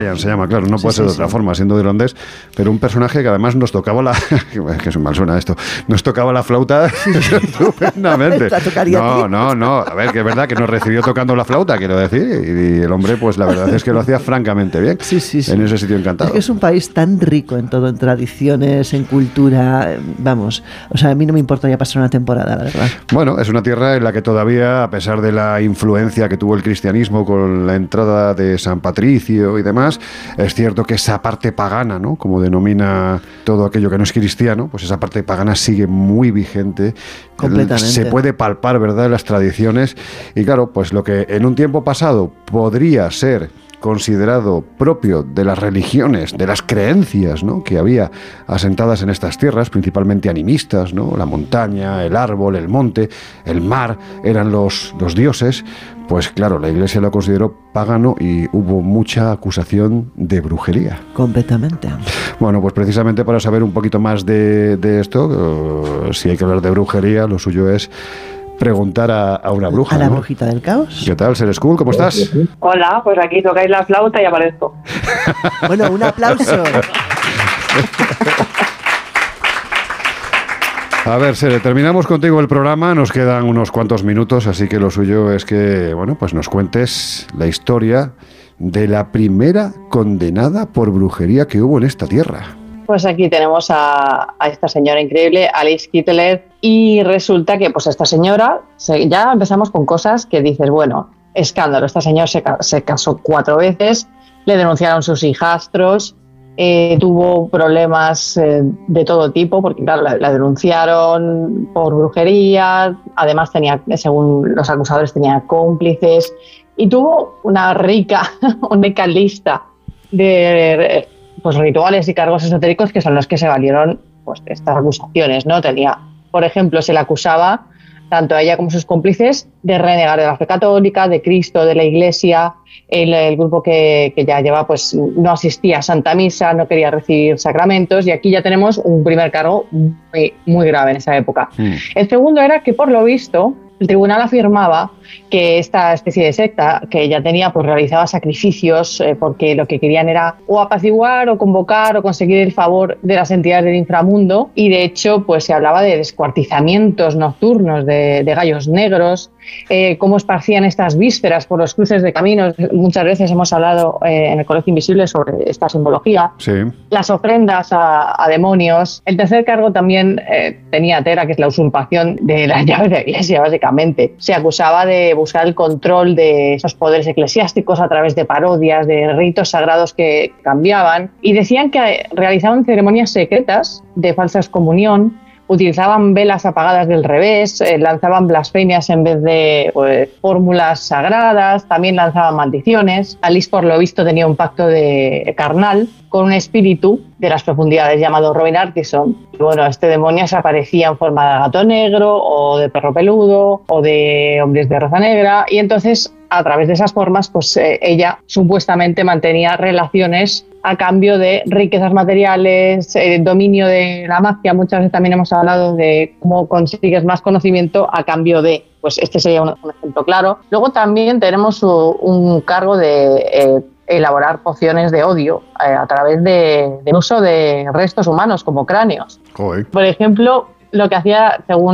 Se llama, claro, no puede ser de otra forma, siendo irlandés, pero un personaje que además nos tocaba que mal suena esto, nos tocaba la flauta estupendamente. No, a ver, que es verdad que nos recibió tocando la flauta, quiero decir, y el hombre, pues la verdad es que lo hacía francamente bien, en ese sitio encantado. Es que es un país tan rico en todo, en tradiciones, en cultura, vamos, o sea, a mí no me importaría pasar una temporada, la verdad. Bueno, es una tierra en la que todavía, a pesar de la influencia que tuvo el cristianismo con la entrada de San Patricio y demás, es cierto que esa parte pagana, ¿no?, como denomina todo aquello que no es cristiano, pues esa parte pagana sigue muy vigente. Completamente. Se puede palpar, ¿verdad?, las tradiciones. Y claro, pues lo que en un tiempo pasado podría ser considerado propio de las religiones, de las creencias, ¿no?, que había asentadas en estas tierras, principalmente animistas, ¿no?, la montaña, el árbol, el monte, el mar, eran los dioses. Pues claro, la Iglesia lo consideró pagano y hubo mucha acusación de brujería. Completamente. Bueno, pues precisamente para saber un poquito más de esto, si hay que hablar de brujería, lo suyo es preguntar a una bruja, a la ¿no? brujita del caos. ¿Qué tal, Ser School? ¿Cómo estás? Hola, pues aquí tocáis la flauta y aparezco. Bueno, un aplauso. A ver, Sere, terminamos contigo el programa, nos quedan unos cuantos minutos, así que lo suyo es que, bueno, pues nos cuentes la historia de la primera condenada por brujería que hubo en esta tierra. Pues aquí tenemos a esta señora increíble, Alice Kittler, y resulta que pues esta señora, ya empezamos con cosas que dices, bueno, escándalo, esta señora se casó 4 veces, le denunciaron sus hijastros, tuvo problemas de todo tipo, porque claro, la denunciaron por brujería, además tenía, según los acusadores, tenía cómplices, y tuvo una rica lista de pues rituales y cargos esotéricos que son los que se valieron pues de estas acusaciones, ¿no? Tenía, por ejemplo, se le acusaba tanto a ella como a sus cómplices de renegar de la fe católica, de Cristo, de la Iglesia. El grupo que ya lleva pues no asistía a Santa Misa, no quería recibir sacramentos, y aquí ya tenemos un primer cargo muy, muy grave en esa época. El segundo era que, por lo visto, el tribunal afirmaba que esta especie de secta que ella tenía pues realizaba sacrificios porque lo que querían era o apaciguar o convocar o conseguir el favor de las entidades del inframundo, y de hecho pues se hablaba de descuartizamientos nocturnos de gallos negros, cómo esparcían estas vísceras por los cruces de caminos. Muchas veces hemos hablado en el Colegio Invisible sobre esta simbología. Sí. Las ofrendas a demonios. El tercer cargo también tenía tela, que es la usurpación de las llaves de la Iglesia, básicamente. Se acusaba de buscar el control de esos poderes eclesiásticos a través de parodias, de ritos sagrados que cambiaban, y decían que realizaban ceremonias secretas de falsa excomunión, utilizaban velas apagadas del revés, lanzaban blasfemias en vez de fórmulas sagradas, también lanzaban maldiciones. Alice, por lo visto, tenía un pacto carnal con un espíritu de las profundidades llamado Robin Artison. Y bueno, este demonio se aparecía en forma de gato negro, o de perro peludo, o de hombres de raza negra, y entonces, a través de esas formas, pues ella supuestamente mantenía relaciones a cambio de riquezas materiales, dominio de la magia. Muchas veces también hemos hablado de cómo consigues más conocimiento a cambio de, pues este sería un ejemplo claro. Luego también tenemos un cargo de elaborar pociones de odio a través del uso de restos humanos como cráneos. Joder. Por ejemplo, lo que hacía, según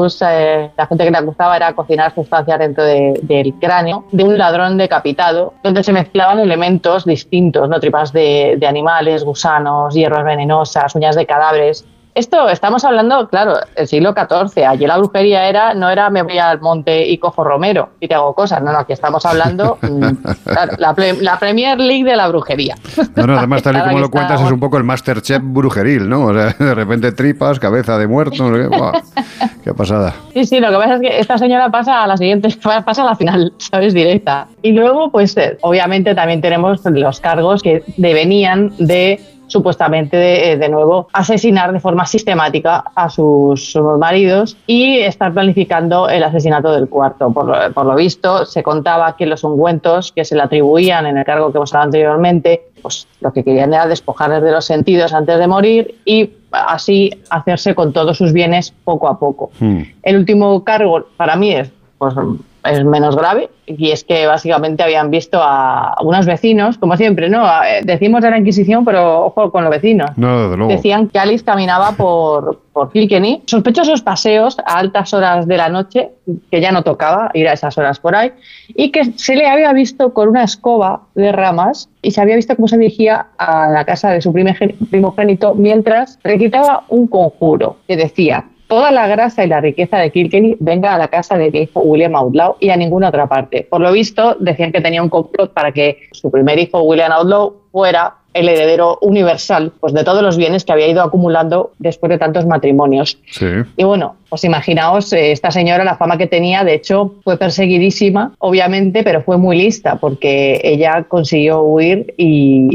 la gente que le acusaba, era cocinar sustancias dentro del cráneo de un ladrón decapitado, donde se mezclaban elementos distintos, ¿no? Tripas de animales, gusanos, hierbas venenosas, uñas de cadáveres. Esto estamos hablando, claro, del siglo XIV. Allí la brujería no era me voy al monte y cojo romero y te hago cosas. No, aquí estamos hablando claro, la Premier League de la brujería. No, además, tal y como lo cuentas, es un poco el Masterchef brujeril, ¿no? O sea, de repente tripas, cabeza de muerto, no sé qué. ¡Wow! ¡Qué pasada! Sí, lo que pasa es que esta señora pasa a la siguiente, pasa a la final, ¿sabes? Directa. Y luego, pues, obviamente también tenemos los cargos que devenían de supuestamente de nuevo asesinar de forma sistemática a sus maridos y estar planificando el asesinato del cuarto. Por lo visto, se contaba que los ungüentos que se le atribuían en el cargo que hemos hablado anteriormente, pues lo que querían era despojarles de los sentidos antes de morir y así hacerse con todos sus bienes poco a poco. El último cargo para mí es pues es menos grave, y es que básicamente habían visto a unos vecinos, como siempre, ¿no? Decimos de la Inquisición, pero ojo con los vecinos. No, desde luego. Decían que Alice caminaba por Kilkenny, sospechosos paseos a altas horas de la noche, que ya no tocaba ir a esas horas por ahí, y que se le había visto con una escoba de ramas y se había visto cómo se dirigía a la casa de su primogénito mientras recitaba un conjuro que decía: toda la grasa y la riqueza de Kilkenny venga a la casa de mi hijo William Outlaw y a ninguna otra parte. Por lo visto, decían que tenía un complot para que su primer hijo, William Outlaw, fuera el heredero universal, pues, de todos los bienes que había ido acumulando después de tantos matrimonios. Sí. Y bueno, pues imaginaos, esta señora, la fama que tenía, de hecho, fue perseguidísima, obviamente, pero fue muy lista, porque ella consiguió huir y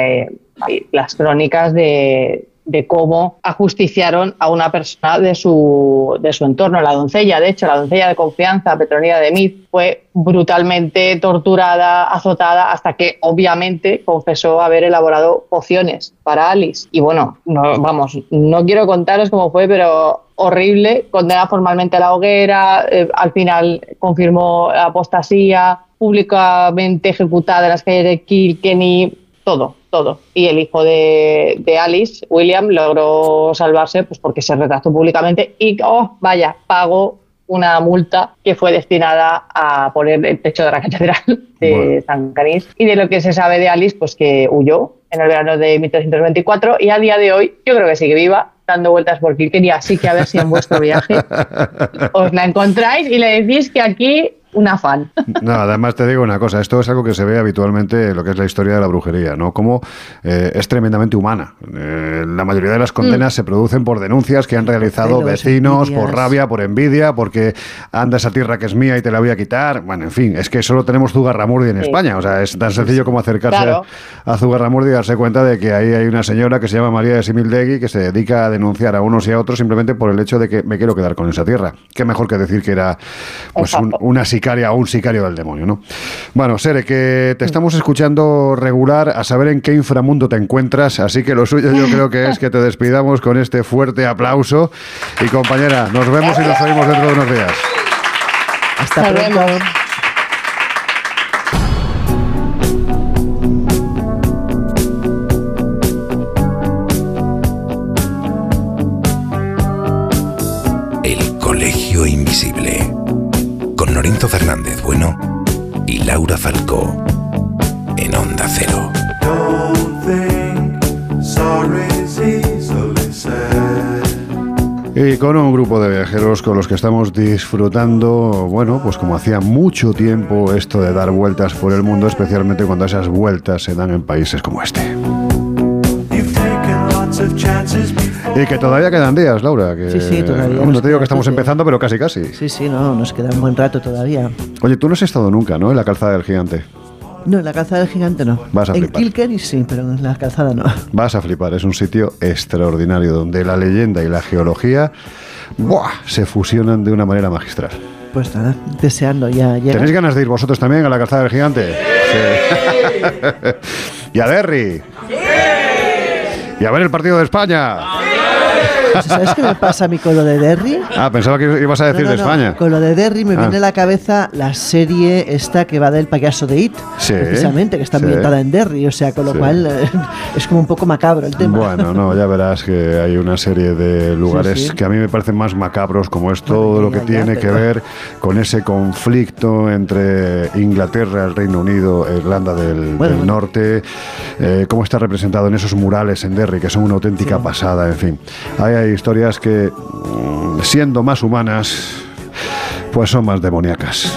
las crónicas de cómo ajusticiaron a una persona de su entorno, la doncella. De hecho, la doncella de confianza, Petronila de Meath, fue brutalmente torturada, azotada, hasta que obviamente confesó haber elaborado pociones para Alice. Y bueno, no quiero contaros cómo fue, pero horrible, condenada formalmente a la hoguera, al final confirmó la apostasía, públicamente ejecutada en las calles de Kilkenny, todo. Y el hijo de Alice, William, logró salvarse, pues porque se retractó públicamente y, pagó una multa que fue destinada a poner el techo de la catedral de San Canís. Y de lo que se sabe de Alice, pues que huyó en el verano de 1324 y a día de hoy yo creo que sigue viva, dando vueltas por Kilkenny, así que a ver si en vuestro viaje os la encontráis y le decís que aquí una fan. No, además te digo una cosa, esto es algo que se ve habitualmente en lo que es la historia de la brujería, ¿no? Como es tremendamente humana. La mayoría de las condenas se producen por denuncias que han realizado vecinos, por rabia, por envidia, porque anda esa tierra que es mía y te la voy a quitar. Bueno, en fin, es que solo tenemos Zugarramurdi en España. O sea, es tan sencillo como acercarse a Zugarramurdi y darse cuenta de que ahí hay una señora que se llama María de Simildegui que se dedica a denunciar a unos y a otros simplemente por el hecho de que me quiero quedar con esa tierra. Qué mejor que decir que era pues una sicaria o un sicario del demonio, ¿no? Bueno, Sere, que te estamos escuchando regular, a saber en qué inframundo te encuentras, así que lo suyo yo creo que es que te despidamos con este fuerte aplauso. Y compañera, nos vemos y nos oímos dentro de unos días. Hasta pronto. El Colegio Invisible, con Lorenzo Fernández Bueno y Laura Falcó, en Onda Cero. Y con un grupo de viajeros con los que estamos disfrutando, bueno, pues como hacía mucho tiempo esto de dar vueltas por el mundo, especialmente cuando esas vueltas se dan en países como este. Y que todavía quedan días, Laura. Que, sí, todavía. No te digo que estamos empezando, pero casi. Sí, no, nos queda un buen rato todavía. Oye, tú no has estado nunca, ¿no?, en la Calzada del Gigante. No, en la Calzada del Gigante no. Vas a flipar. En Kilkenny sí, pero en la Calzada no. Vas a flipar, es un sitio extraordinario donde la leyenda y la geología se fusionan de una manera magistral. Pues nada, deseando ya llegar. ¿Tenéis ganas de ir vosotros también a la Calzada del Gigante? Sí. ¿Y a Derry? ¡Sí! ¿Y a ver el partido de España? ¿Sabes qué me pasa a mí con lo de Derry? Pensaba que ibas a decir de España. Con lo de Derry me viene a la cabeza la serie esta que va del payaso de It, precisamente, que está ambientada en Derry, o sea, con lo cual es como un poco macabro el tema. Bueno, no, ya verás que hay una serie de lugares que a mí me parecen más macabros, como es todo lo que tiene que ver con ese conflicto entre Inglaterra, el Reino Unido e Irlanda del Norte, cómo está representado en esos murales en Derry, que son una auténtica pasada, en fin. Hay historias que, siendo más humanas, pues son más demoníacas.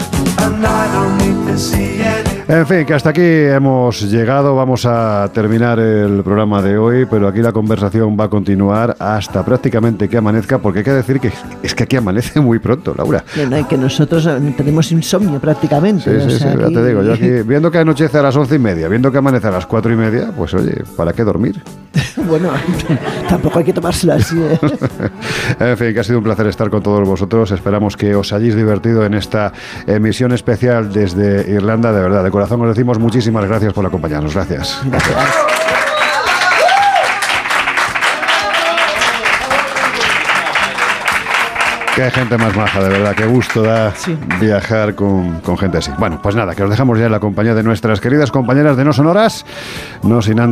En fin, que hasta aquí hemos llegado. Vamos a terminar el programa de hoy, pero aquí la conversación va a continuar hasta prácticamente que amanezca, porque hay que decir que es que aquí amanece muy pronto, Laura. Y que nosotros tenemos insomnio prácticamente. Sí, ya te digo, yo aquí, viendo que anochece a las 11:30, viendo que amanece a las 4:30, pues oye, ¿para qué dormir? Bueno, tampoco hay que tomárselo así, ¿eh? En fin, que ha sido un placer estar con todos vosotros. Esperamos que os hayáis divertido en esta emisión especial desde Irlanda. De verdad, de corazón os decimos muchísimas gracias por acompañarnos. Gracias. Qué gente más maja, de verdad, qué gusto da viajar con gente así. Bueno, pues nada, que os dejamos ya en la compañía de nuestras queridas compañeras de No Sonoras, no sin antes